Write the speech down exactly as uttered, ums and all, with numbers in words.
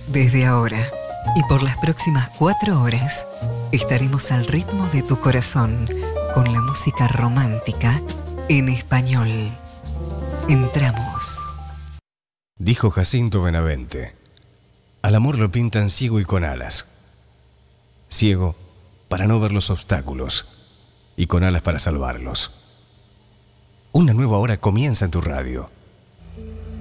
Desde ahora y por las próximas cuatro horas estaremos al ritmo de tu corazón con la música romántica en español. Entramos. Dijo Jacinto Benavente: al amor lo pintan ciego y con alas. Ciego para no ver los obstáculos y con alas para salvarlos. Una nueva hora comienza en tu radio.